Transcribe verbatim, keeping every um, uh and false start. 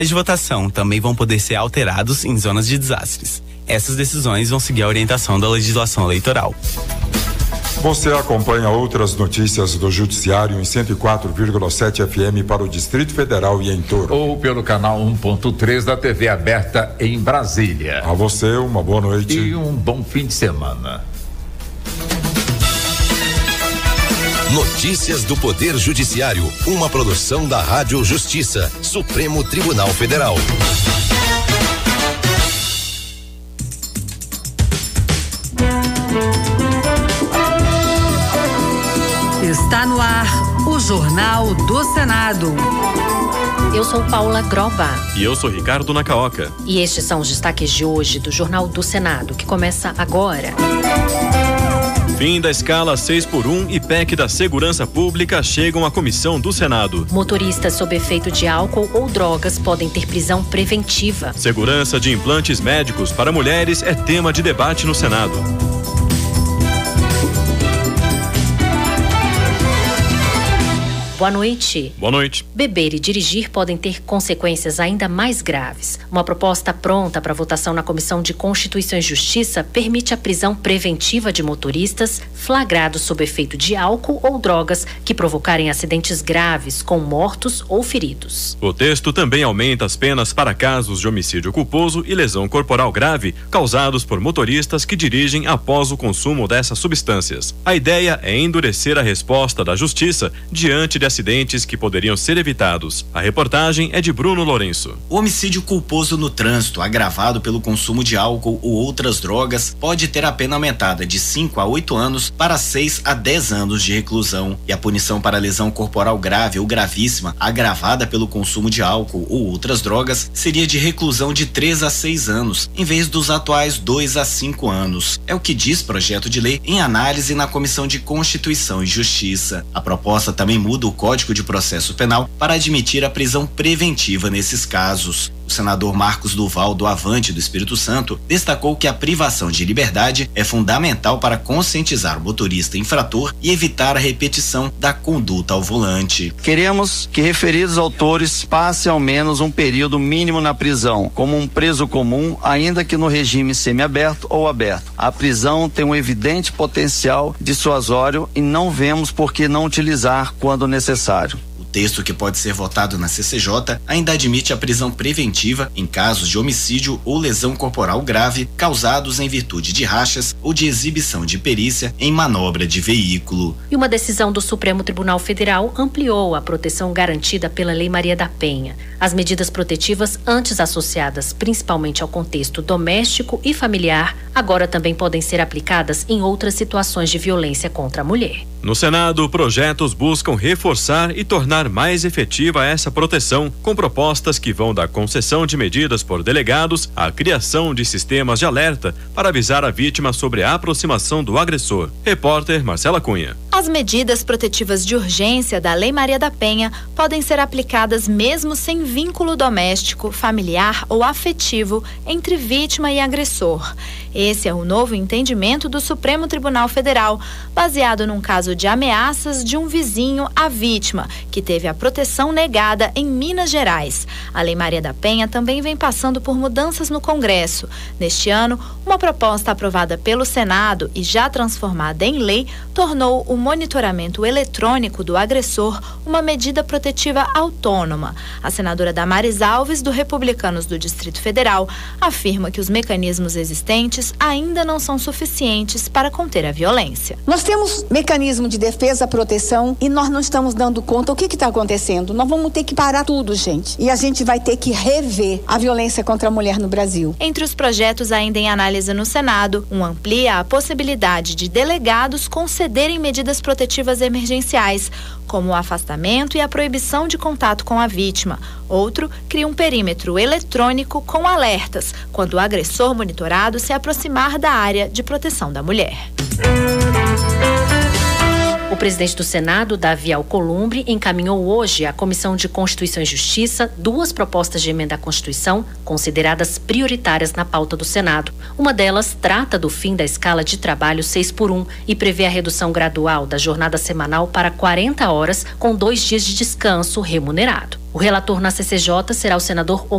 de votação também vão poder ser alterados em zonas de desastres. Essas decisões vão seguir a orientação da legislação eleitoral. Você acompanha outras notícias do Judiciário em cento e quatro vírgula sete F M para o Distrito Federal e em torno. Ou pelo canal um ponto três da T V aberta em Brasília. A você, uma boa noite. E um bom fim de semana. Notícias do Poder Judiciário, uma produção da Rádio Justiça, Supremo Tribunal Federal. Está no ar o Jornal do Senado. Eu sou Paula Groba. E eu sou Ricardo Nacaoca. E estes são os destaques de hoje do Jornal do Senado, que começa agora. Fim da escala seis por um e P E C da Segurança Pública chegam à comissão do Senado. Motoristas sob efeito de álcool ou drogas podem ter prisão preventiva. Segurança de implantes médicos para mulheres é tema de debate no Senado. Boa noite. Boa noite. Beber e dirigir podem ter consequências ainda mais graves. Uma proposta pronta para votação na Comissão de Constituição e Justiça permite a prisão preventiva de motoristas flagrados sob efeito de álcool ou drogas que provocarem acidentes graves com mortos ou feridos. O texto também aumenta as penas para casos de homicídio culposo e lesão corporal grave causados por motoristas que dirigem após o consumo dessas substâncias. A ideia é endurecer a resposta da Justiça diante de acidentes que poderiam ser evitados. A reportagem é de Bruno Lourenço. O homicídio culposo no trânsito, agravado pelo consumo de álcool ou outras drogas, pode ter a pena aumentada de cinco a oito anos para seis a dez anos de reclusão. E a punição para lesão corporal grave ou gravíssima, agravada pelo consumo de álcool ou outras drogas, seria de reclusão de três a seis anos, em vez dos atuais dois a cinco anos. É o que diz projeto de lei em análise na Comissão de Constituição e Justiça. A proposta também muda o Código de Processo Penal para admitir a prisão preventiva nesses casos. O senador Marcos Duval, do Avante do Espírito Santo, destacou que a privação de liberdade é fundamental para conscientizar o motorista infrator e evitar a repetição da conduta ao volante. Queremos que referidos autores passem ao menos um período mínimo na prisão, como um preso comum, ainda que no regime semiaberto ou aberto. A prisão tem um evidente potencial dissuasório e não vemos por que não utilizar quando necessário. O texto, que pode ser votado na C C J, ainda admite a prisão preventiva em casos de homicídio ou lesão corporal grave causados em virtude de rachas ou de exibição de perícia em manobra de veículo. E uma decisão do Supremo Tribunal Federal ampliou a proteção garantida pela Lei Maria da Penha. As medidas protetivas antes associadas principalmente ao contexto doméstico e familiar, agora também podem ser aplicadas em outras situações de violência contra a mulher. No Senado, projetos buscam reforçar e tornar mais efetiva essa proteção, com propostas que vão da concessão de medidas por delegados à criação de sistemas de alerta para avisar a vítima sobre a aproximação do agressor. Repórter Marcela Cunha. As medidas protetivas de urgência da Lei Maria da Penha podem ser aplicadas mesmo sem vínculo doméstico, familiar ou afetivo entre vítima e agressor. Esse é o novo entendimento do Supremo Tribunal Federal, baseado num caso de ameaças de um vizinho à vítima, que teve a proteção negada em Minas Gerais. A Lei Maria da Penha também vem passando por mudanças no Congresso. Neste ano, uma proposta aprovada pelo Senado e já transformada em lei tornou o monitoramento eletrônico do agressor uma medida protetiva autônoma. A senadora Damares Alves, do Republicanos do Distrito Federal, afirma que os mecanismos existentes ainda não são suficientes para conter a violência. Nós temos mecanismo de defesa, proteção, e nós não estamos dando conta. O que está acontecendo? Nós vamos ter que parar tudo, gente. E a gente vai ter que rever a violência contra a mulher no Brasil. Entre os projetos ainda em análise no Senado, um amplia a possibilidade de delegados concederem medidas protetivas emergenciais, como o afastamento e a proibição de contato com a vítima. Outro cria um perímetro eletrônico com alertas quando o agressor monitorado se aproximar da área de proteção da mulher. O presidente do Senado, Davi Alcolumbre, encaminhou hoje à Comissão de Constituição e Justiça duas propostas de emenda à Constituição consideradas prioritárias na pauta do Senado. Uma delas trata do fim da escala de trabalho seis por um e prevê a redução gradual da jornada semanal para quarenta horas, com dois dias de descanso remunerado. O relator na C C J será o senador